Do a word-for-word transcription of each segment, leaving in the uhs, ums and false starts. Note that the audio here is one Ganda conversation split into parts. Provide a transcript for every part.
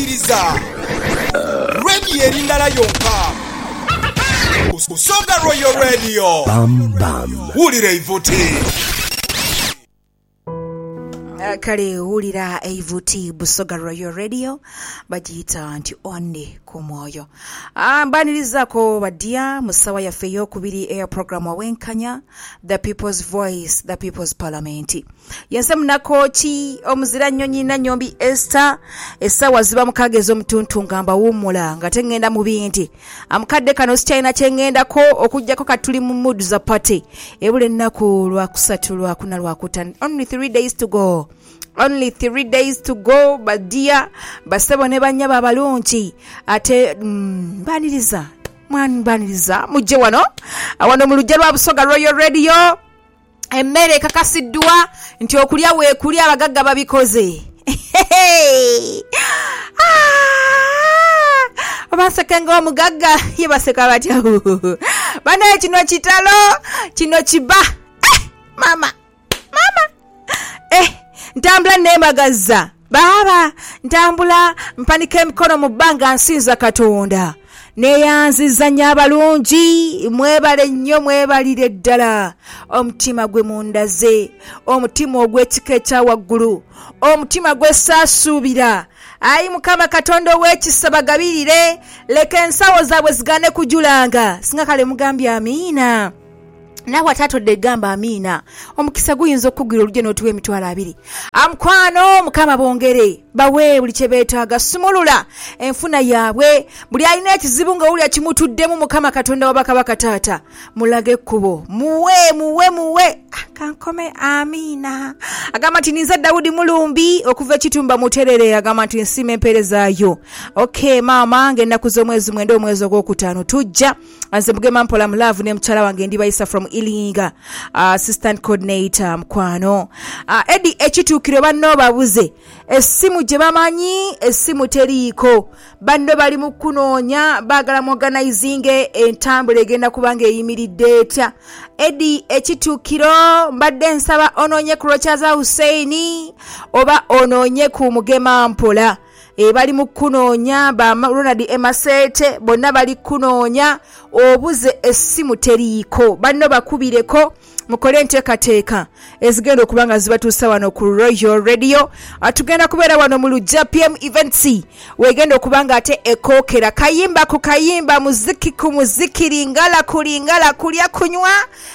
Maliriza Radio erindala yonka Busoga Royal Radio Bam bam Wulire ivuti Kale hulira eivuti Busoga Royal Radio bajita nti onde ku mwoyo. Ah mbanilizako badia musawa yaffe y'okubiri air program Wenkanya, the people's voice, the people's parliament. Yense munakochi omuzira nnyonyi na nyombi Esther esawa ziba mukageza omutuntu ngamba wumula nga tengenda mu binti. Amukadde kano sikyalina kyengenda ko okujjako katuli mu mood za party. Ebule nnaku lwa kusatu lwa kuna lwa kutani. Only three days to go. Only three days to go, but dear, basebo ne banyaba balungi ate mm, baniriza mwan baniriza mujje wano awano mu lujja lwa Busoga Royal Radio emmere kakasiddwa nti okulya we kulya abagagga babikoze Obasekenga omugagga yebaseka batya bana kino kitalo kino kiba eh, mama mama eh ntambula nemagaza baba ntambula mpanike emikono mu bbanga nsinza Katonda neyanziza nyabalungi mwebale nnyo mwebalire ddala omutima gwe mundaze omutima ogwetiketa waggulu omutima gwe saasuubira ayi Mukama Katonda ow'ekisabagabirire leka ensawo zaabwe zigane kujulanga singa kale mugambye amiina nawe atatodde gamba amiina omukisa guyinza okugwira oluje n'otuwa emitwalo abiri amukwano Mukama bongere bawe buli kye beetaaga sumulula enfuna yaabwe buli alina ekizibu nga wulya kimutuddemu Mukama Katonda wabakabaka taata mulage ekkubo muwe muwe muwe kankome amiina agamba nti ninza Dawudi Mulumbi okuva ekitumba muterere agamba nti nsima emperezaayo okay maama ng'ennaku z'omwezi mwenda omwezi ogwokutaano tujja anze Mugema Mpola Mulavu ne mukyala wange Ndibayisa from Ilinga uh, assistant coordinator mkwano uh, Eddie ekituukiro banno babuze essimu gye bamanyi essimu teriiko banno bali mu kunoonya baagala mu organizing entambula egenda kubanga eyimiridde etya Eddie ekituukiro mbadde nsaba onoonye ku Rochaza Hussein oba onoonye ku Mugema Mpola e bali mu kunoonya ba Ronald Emasete bonna bali kunoonya obuze essimu teriiko banno bakubireko mukole enteekateeka ezigenda okubanga zibatuusa wano ku Royal Radio atugenda kubeera wano mu Lujja P M Events wegenda okubanga ate ekookera kayimba ku kayimba muziki ku muziki ngala kulingala kulya kunywa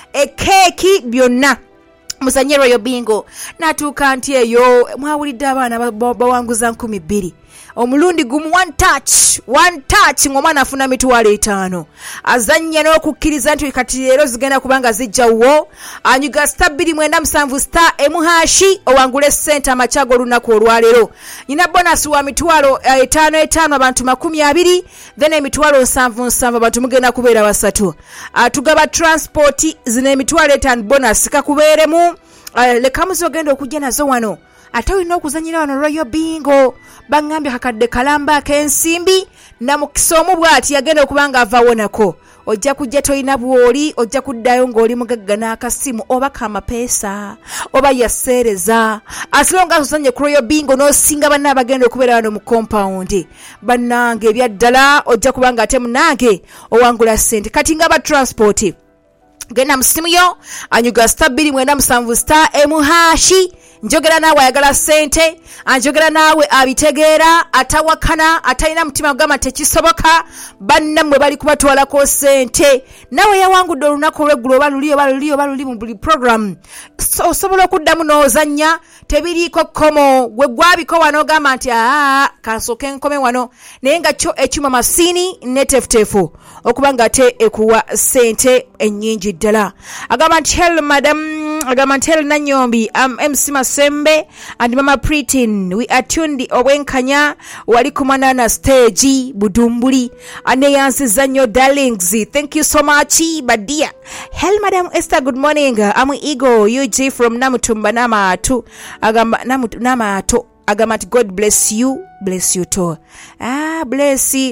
ekeeki byonna musanye Royal Bingo natuuka nti eyo mwawulidde abaana bawanguza nkumi bbiri omulundi gumu one touch one touch ng'omwana afuna mitwalo etaano azannya n'okukkiriza nti kati leero zigenda kubanga zijjawo anyuga star bbiri mwenda musanvu star emuhashi owangule ssente amakyago olunaku olwaleero nyina bonus wa mitwalo etaano etaano abantu makumi abiri then emitwalo nsanvu nsanvu abantu mugenda kubeera basatu atugaba transport zino emitwalo etaano bonus kakubeeremu leka muzi ogenda okujja nazo wano ate olina okuzanyira wano Royal Bingo bangambye kakadde kalamba ak'ensimbi namukisa omu bw'ati yagenda okubanga avaawo nako ojja kujja toyina bwoli ojja kuddayo ng'oli mugagga n'akasimu oba kamapeesa oba yaseereza asiro nga tuzanye ku Royal Bingo n'osinga banna abagenda okubeera wano mu compound bannange ebyaddala ojja kubanga ate munange owangula ssente kati nga ba transport genda musimu yo anyuga star bbiri mwenda musanvu star emuhashi njogera naawe ayagala ssente anjogera naawe abitegeera atawakana atalina mutima gama tekisoboka bannammwe bali kubatwalako ssente naawe yawangudde olunaku olw'eggulu oba luli oba luli oba luli mu buli program so, osobola okuddamu n'ozannya tebiriiko kkomo gwe gwabiko wano ogamba nti aa kansooke nkome wano naye nga kyo ekyuma masini netefutefu okubanga ate ekuwa ssente ennyingi ddala agamba nti hel madam agamba nti hel Nanyombi am M C Masembe and Mama Pritin we are tuned Owenkanya wali kumanana stage Budumbuli aneyansiza nnyo darlings thank you so much badia hel madam Esther good morning I'm Ego U G from Namutumba Namatu agamba Namutu Namato agamba God bless you bless you too ah bless you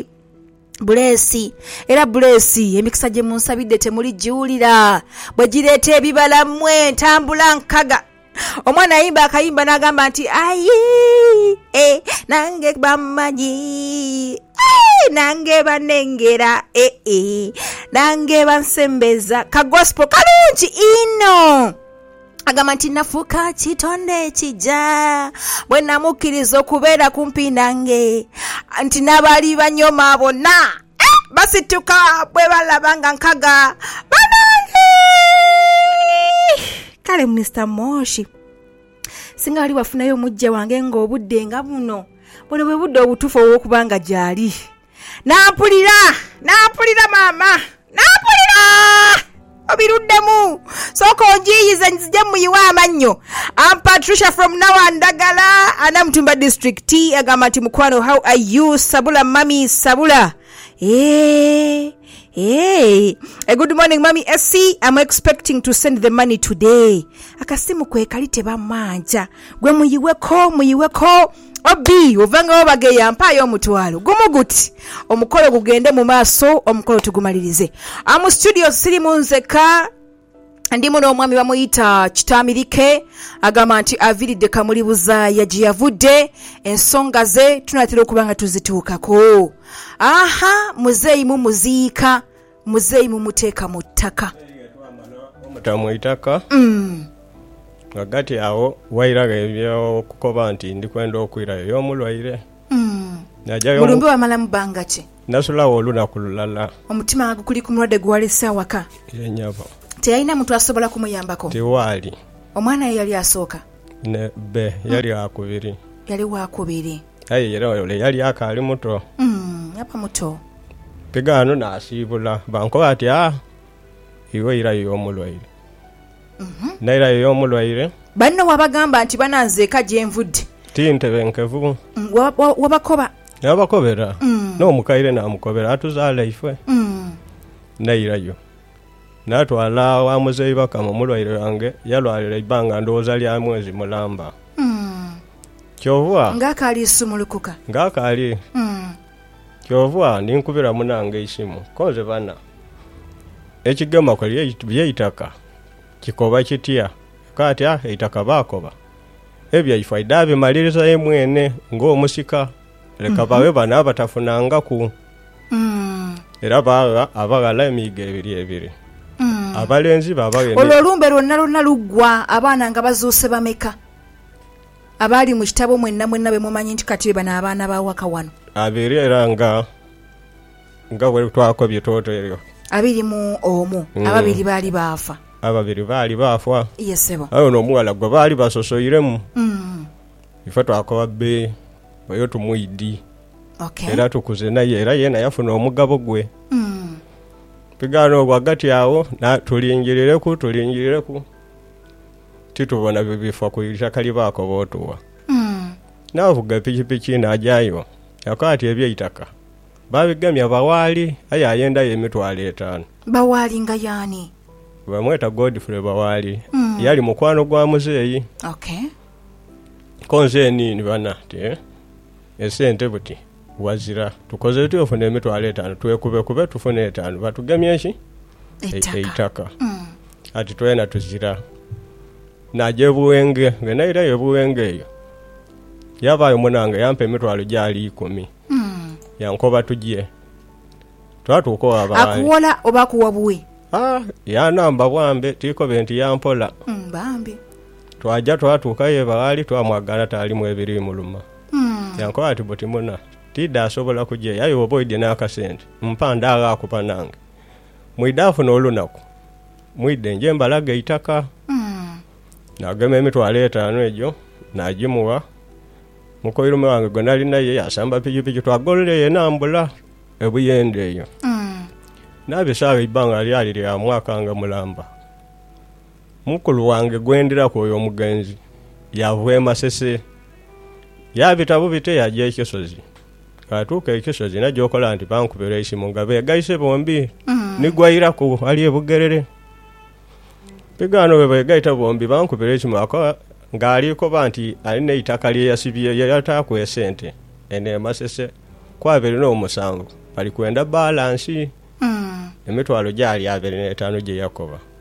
Blessi era blessi emikisa gye munsabidde temuli jiwulira bwe gireeta ebibala mmwe ntambula nkaga omwana ayimba akayimba n'agamba nti ayi eh, nange bamanyi eh, nange banengera eh, eh, nange bansembeza ka gospel kalungi ino agamba nti nafuuka kitonde ekijja bwe namukkiriza okubeera kumpi nange nti n'abaali banyoma bonna eh, basituka bwe balaba nga nkaga banange. Kale mister Moshi singa wali wafunayo omujja wange ng'obudde nga buno buno bwe budde obutuufu obw'okubanga gyali nampulira nampulira maama nampulira obiruddemu sooka onjiyize nzije muyiwa amannyo. I'm Patricia from Nawa Ndagala Anamutumba district agamba nti mukwano how are you Sabula mami Sabula eh Hey, a good morning, Mommy S C. I'm expecting to send the money today. Akasimu kwe kalite ba manja. Gwe muyiweko, muyiweko. Obi, ovanga obageya mpayo omutwalo. Gumuguti. Omukolo gugende mu maaso, omukolo tugumalirize. Amu studio siri munzeka. Ndi muno omwami bamuyita Kitamirike agamba nti aviridde kamulibuza yagiyavudde ensonga ze tunatera okubanga tuzituukako. Aha, muzeyi mu muziika muzeyi mu muteeka mu ttaka omutamu itaka mm. Agati awo wairaga ebyo kukoba nti ndikwenda okwirayo y'omulwaire mm. Najayo mulumbi wamala mu bbanga ki nasulawo olunaku lulala omutima gukuli ku mulwadde gwalesa awaka yenyabo teyalina muntu asobola kumuyambako tewali omwana ye yali asooka ne be yali mm. akubiri yali wakubiri ayi era ole yali akali muto mm apa muto pegano nasibula banko ati ah iwe ira y'omulwaire mhm na ira y'omulwaire banno wabagamba nti bananzeeka gyenvudde tinte benkevu mm, wabakoba yabakobera mm. no mukaire na mukobera atuzala ifwe mm. na ira yo natwala wa muzeyi bakama mulwaire wange yalwalira ibanga ndoza lya mwezi mulamba mm. Kyovwa ngakali isumulukuka ngakali mm. Kyovwa ninkubira munange isimu koze bana ekigema ko yeitaka kikoba kitya kati ah eitaka bakoba ebya ifaida bimaliriza yemwene ngo musika leka bawe bana batafunanga ku mm. era baga abagala emige ebiri ebiri mm. abalenzi babagende olulumbe lonna lonna lugwa abaana nga bazuuse bameka abali mu kitabo mwenna mwenna be mumanyi nti kati bana abaana ba waka wano abiri era nga nga bwe twako bitoto eryo abiri mu omu mm. ababiri bali baafa ababiri bali baafwa yesebo ayo no mwala gwe bali basosoyiremu mm. ifa twako be oyo tumuidi okay era tukuze naye era yena yafuna omugabo gwe mm. pigano wagati yawo na tulingirire ku tulingirire ku titubona bibifa ku ishakali bako botuwa mm. navuga piki piki na ajayo yakati ebyeitaka babigamya bawali aya yenda yemitwala etano bawali nga yani bamweta Godfrey bawali mm. yali mukwano gwa muzeyi okay konze nini bana te esente buti wazira tukoze tuyofuna emitwala etano twekube kube tufune etano batugamya eshi eitaka, eitaka. Mm. ati twena tuzira naje buwenge ngena ira yebuwenge yo yabayo munanga yampe emitwalo gyali ikumi mm. yankoba tujye twatuko abali akuwola oba kuwabuwe ah ya namba bwambe tiko benti yampola mm, bambi twaja twatuka ye bali twamwagala tali mu ebiri muluma mm. yankoba ati boti muna tida asobola kujye yayo oboide n'akasente mpanda aga akupananga mwidafu n'olunaku mwide nje mbalaga itaka mm. nageme emitwalo etaano ejo nagimuwa mukoirume wange gonali naye yasamba piki twagolere ye nambula ebuyende eyo mm. nabisawe ibanga lyali lya mwaka nga mulamba mukulu wange gwendera ko yo mugenzi yavwe masese yabitabu bite yaje ekisozi katuka ekisozi na jokola anti bankubere isimu ngabe gaise bombi mm. nigwaira ko ali ebugerere pigano bebe gaita bombi bankubere isimu ako ngali ko banti aline itakali yasibye yata ku esente ene masese kwabere no musango bali kwenda balance mm. emitwalo gyali abere etano gye yakoba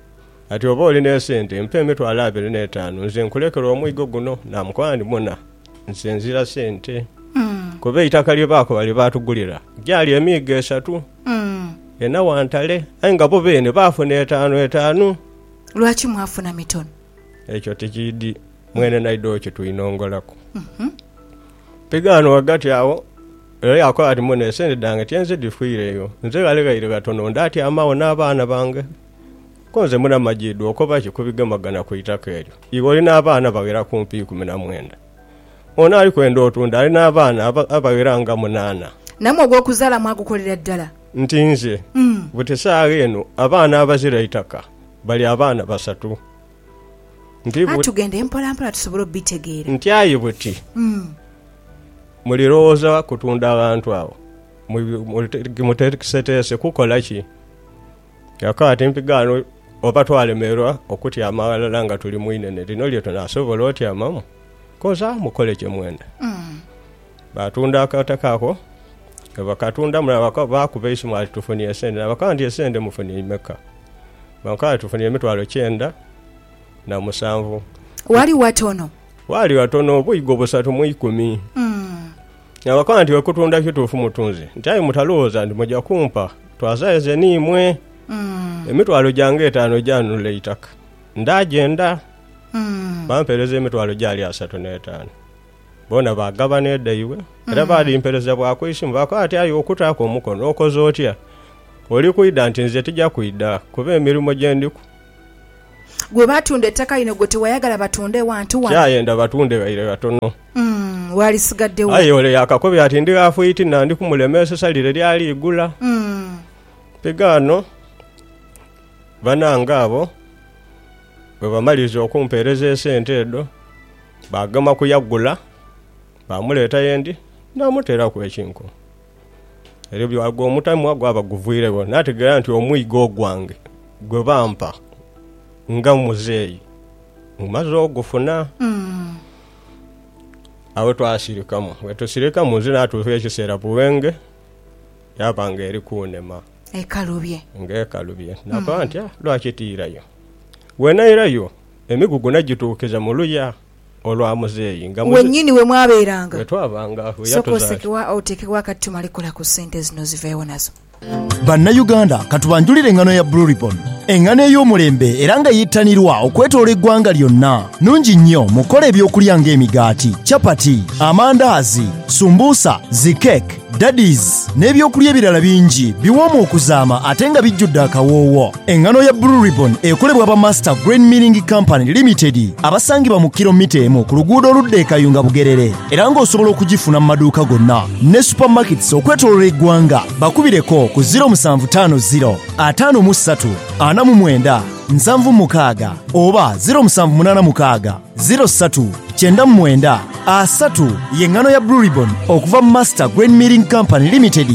ati oba olina esente mpa emitwalo abiri n'etaano nze nkulekera omwigo guno namukwandi muna nze nzira sente Mm. kuba eitaka lye baakoba lye baatugulira gyali emiigo esatu Mm. ena wantale aye nga bo beene baafuna etaano etaano. Lwaki mwafuna mitono? Ekyo tekidi mwene naido kye tuyinongolako. Mhm. Pigano wagati awo era yakola ati mune sente dange tyenze difuireyo nze galega gatono ndati amawo n'abaana bange konze muna majidu okoba kikubigamagana kuitaka eryo igoli n'abaana bagera kumpi kumi na mwenda ona ali kwenda otunda ali n'abaana abagera nga munana namwe ogw'okuzaala mwagukolera ddala nti nze mm. buti saaga eno abaana abazira itaka bali abaana basatu nti tugende mpola mpola tusobole obitegeera nti ayi buti mm. mulirowooza kutunda abantu awo muteekiseteese kukola ki yakaati mpigano oba twalemerwa okutya amalala nga tuli mwinene lino lye tunaasobola otyamamu koza mukole kyemwenda mm. batunda akataka ako bakatunda mulaba bakuba isimu ati tufunie sente nabakaba nti esente mufunie imeka bakaba tufunie emitwalo kyenda na musanvu wali watono wali watono buigo busatu mu ikumi mm. nabakaba nti wekutunda kituufu mutunzi nti ayi mutalowooza ndi mujja kumpa twazaeze niimwe mm. emitwalo gyange etaano gyanula eitaka ndagenda mm. bampereza emitwalo gyali asatu n'etaano bona bagaba nedda iwe era mm. baali mpereza bwakwisimu bakaba ati ayi okutaako omukono okoze otya oli kwidda nti nze tijja kwidda kuba emirimu gyendiku gwe batunda ettaka lino gwe tewayagala batunde wantu wano kyayenda batunde baire batono mm. walisigaddewo ayi ole yakakobe ati ndi afuiti nandi kumulemesa salire lyali igula mm. pigano bananga abo bwe bamaliza okumpereza esente edo bagama kuyagula bamuleeta yendi namutera ku ekinko era byagwa omutamu gwaba guvuirewo nategera nti omwigo gwange gwe bampa nga muzeeyi mumaze ogufuna mm. awe twasirikamu wetusirikamu nze natuufa ekiseera buwenge yabanga eri kunema ekalubye ng'ekalubye nakaba nti lwakitiirayo wenairayo emigugu nagituukiza mu luya olwa muzeeyi nga wennyini we mwabeeranga wetwabanga sokosekewa oteekebwa kati tumalikola ku ssente zino ziveewo nazo bannayuganda katubanjulire engano ya Blue Ribbon engano ey'omulembe era nga yittanirwa okwetoola eggwanga lyonna nungi nnyo mukola ebyokulya ng'emigaati chapati amandaazi sumbuusa zikeke daddies n'ebyokulya ebirala bingi biwooma okuzaama ate nga bijjudde akawoowo engano ya Blue Ribbon ekolebwa ba Master Grain Milling Company Limited abasangibwa mu kilomita emu ku luguudo oludda e Kayunga Bugerere era ng'osobola okugifuna mu maduuka gonna ne supermarkets okwetoolola eggwanga bakubireko ku zero seven five zero ataano mu ssatu ana mu mwenda nsanvu mukaaga oba zero seven eight six zero ssatu kyenda mu mwenda asatu y'engano ya Blue Ribbon okuva mu Master Grain Milling Company Limited.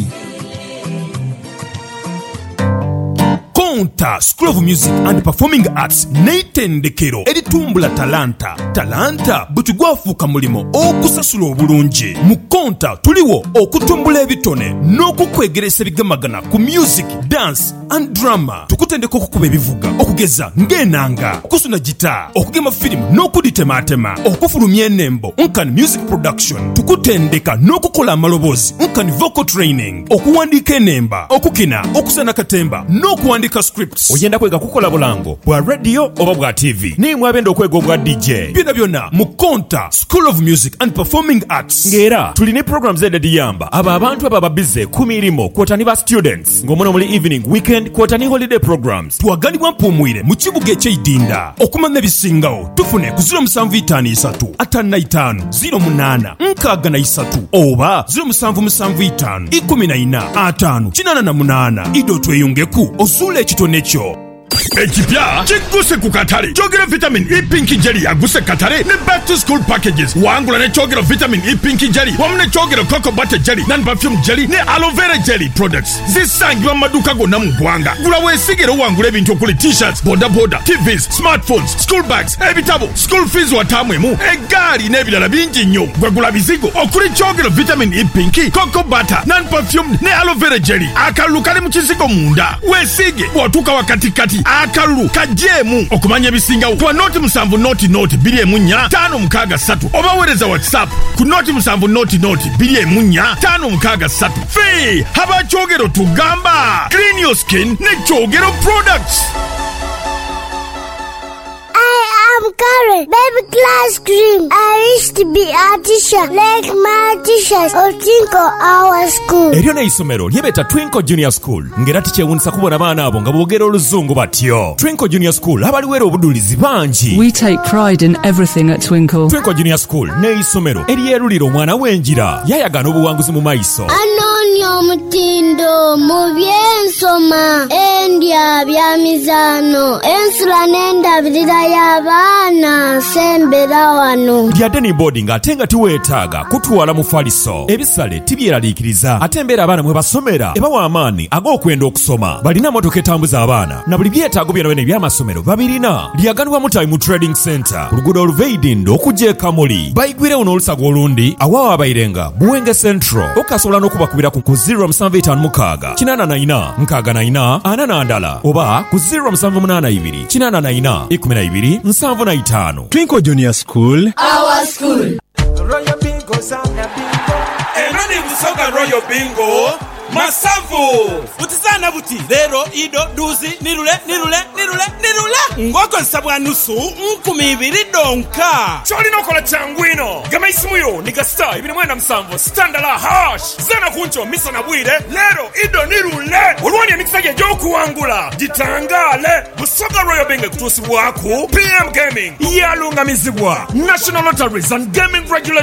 Konta School of Music and Performing Arts neitendekero eritumbula talanta talanta butugwafuuka mulimo okusasula obulungi mu Konta tuliwo okutumbula ebitone n'okukwegeresa ebigamagana ku music dance and drama tukutendeka okukuba ebivuga okugeza ng'enanga okusuna gita okugema firimu n'okuditematema okufulumya ennembo nkan music production tukutendeka n'okukola amaloboozi nkan vocal training okuwandiika ennemba okukina okusana katemba n'okuwandiika scripts oyenda kwega kukola bulango bwa radio oba bwa T V ni mwabenda okwega obwa D J byonna byonna mu Konta School of Music and Performing Arts ngera tulina programs ediyamba aba abantu aba babize ku mirimo kwotani ba students ng'omuno muli evening weekend kwotani holiday programs twaganibwa mpumwire mu kibuga eky'Idinda okumanya ebisingawo tufune ku zero seven five three ataano five zero eight nkaaga na isatu oba zero seven seven five ikumi na nna ataano kinana na munana ido tweyungeku osule ekitone kyo ekipya kiguse ku katale kyogero vitamin E Pinky Jelly yaguse katale ne back to school packages wangula ne kyogero vitamin E Pinky Jelly wamu ne kyogero cocoa butter jelly nan perfume jelly ne aloe vera jelly products zisangibwa mu maduuka gonna mu ggwanga gula weesigere wangula ebintu okuli t-shirts boda boda T Vs smartphones school bags ebitabo school fees wataamwemu eggaali n'ebirala bingi nnyo gwegula bizigo okuli kyogero vitamin E Pinky cocoa butter nan perfume ne aloe vera jelly akalulu kali mu kizigo munda weesige bw'otuuka wakatikati akalulu kajjeemu okumanya ebisingawo kuba noti musanvu noti noti bbiri emu nnya ttaano mukaaga ssatu oba weereza whatsapp ku noti musanvu noti noti bbiri emu nnya ttaano mukaaga ssatu fee haba kyogero tugamba clean your skin ne kyogero products. I'm Karen, baby class cream. I wish to be a teacher like my teachers of Twinkle Our School. Eryo ne isomero lyebeta Twinkle Junior School ngera tikyewunisa kubona baana abo nga boogera oluzungu batyo. Twinkle Junior School abaliwera obudulizi bangi. We take pride in everything at Twinkle. Twinkle Junior School ne isomero eryerulira omwana w'enjira yayagana obuwanguzi mu maiso. Anonyo omutindo mu byensoma endya bya mizano ensula n'endabirira y'abaana sembera wano. Lyadde ne boarding ate nga tiweetaaga kutwala mu faliso. Ebisale tibyeraliikiriza ate embeera abaana mwe basomera ebawa amaanyi ag'okwenda okusoma. Balina motoka etambuza abaana na buli byetaago byonna byonna eby'amasomero babirina. Lyaganibwa mu Time Trading Center ku luguudo oluva Idindo okujja e Kamuli. Bayigwirewo n'olusago olundi awawa abayirenga Buwenge Central. Okasobola n'okubakubira ku zero seven five six kinaana na ina nkaaga na ina ana na ndala oba ku zero seven eight two kinaana na ina ikumi na ibiri nsanvu na itaano. Twinkle Junior School. Our school. Royal Bingo sana bingo. Enani busoga Royal Bingo masavu Butizana buti zero ido duzi nirule nirule nirule nirule ngoko nsabwa nusu nkumi ibiri donka. kyolina okola kyangu ino gama isimu yo ni gasita ibiri mwenda musanvu standala hash zana kuncho misa na bwire lero ido nirule olwani emikisa gye gy'okuwangula gitangale busoga Royal Bingo kutuusibwaku P M Gaming yalungamizibwa National Lotteries and Gaming Regulatory